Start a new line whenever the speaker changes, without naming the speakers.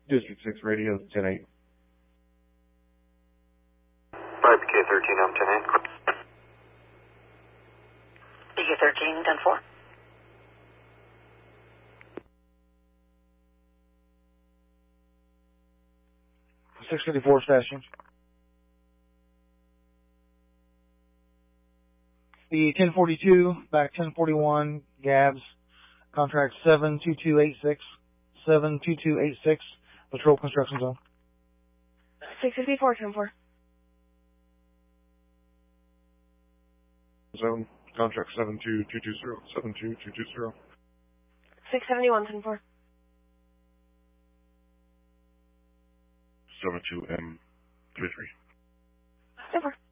District 6 radio, 10-8.
5PK13, I'm 10-8.
PK13, 10-4.
654 station. The 1042, back 1041, Gabs, contract 72286, 72286, patrol construction zone.
654, 10-4.
Zone, contract 72220, 72220.
671, 10-4.
72M33.
10-4.